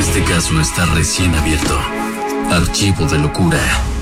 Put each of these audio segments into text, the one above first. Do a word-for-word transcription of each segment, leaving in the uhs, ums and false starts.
Este caso está recién abierto. Archivo de locura.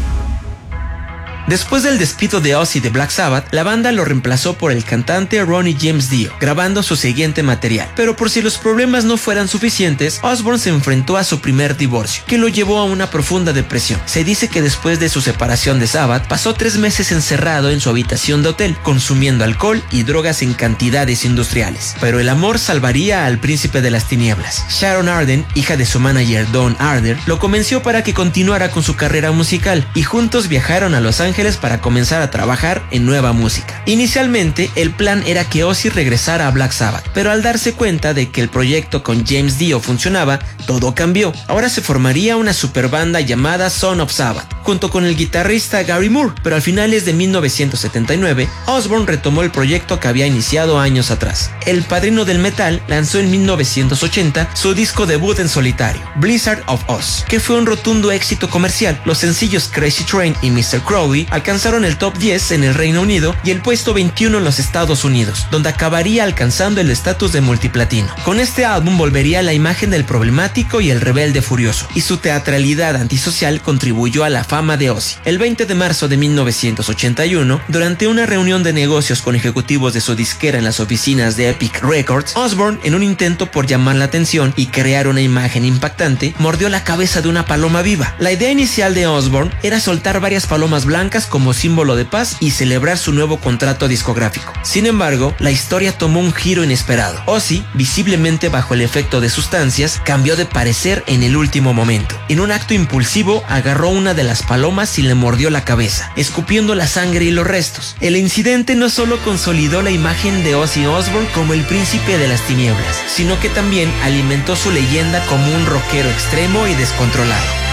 Después del despido de Ozzy de Black Sabbath, la banda lo reemplazó por el cantante Ronnie James Dio, grabando su siguiente material. Pero por si los problemas no fueran suficientes, Osbourne se enfrentó a su primer divorcio, que lo llevó a una profunda depresión. Se dice que después de su separación de Sabbath, pasó tres meses encerrado en su habitación de hotel, consumiendo alcohol y drogas en cantidades industriales. Pero el amor salvaría al príncipe de las tinieblas. Sharon Arden, hija de su manager Don Arden, lo convenció para que continuara con su carrera musical, y juntos viajaron a Los Ángeles para comenzar a trabajar en nueva música. Inicialmente, el plan era que Ozzy regresara a Black Sabbath, pero al darse cuenta de que el proyecto con James Dio funcionaba, todo cambió. Ahora se formaría una superbanda llamada Son of Sabbath, junto con el guitarrista Gary Moore, pero a finales de mil novecientos setenta y nueve, Osbourne retomó el proyecto que había iniciado años atrás. El padrino del metal lanzó en mil novecientos ochenta su disco debut en solitario, Blizzard of Ozz, que fue un rotundo éxito comercial. Los sencillos Crazy Train y mister Crowley alcanzaron el top diez en el Reino Unido y el puesto veintiuno en los Estados Unidos, donde acabaría alcanzando el estatus de multiplatino. Con este álbum volvería la imagen del problemático y el rebelde furioso, y su teatralidad antisocial contribuyó a la fama de Ozzy. El veinte de marzo de mil novecientos ochenta y uno, durante una reunión de negocios con ejecutivos de su disquera en las oficinas de Epic Records, Osbourne, en un intento por llamar la atención y crear una imagen impactante, mordió la cabeza de una paloma viva. La idea inicial de Osbourne era soltar varias palomas blancas como símbolo de paz y celebrar su nuevo contrato discográfico. Sin embargo, la historia tomó un giro inesperado. Ozzy, visiblemente bajo el efecto de sustancias, cambió de parecer en el último momento. En un acto impulsivo, agarró una de las palomas y le mordió la cabeza, escupiendo la sangre y los restos. El incidente no solo consolidó la imagen de Ozzy Osbourne como el príncipe de las tinieblas, sino que también alimentó su leyenda como un rockero extremo y descontrolado.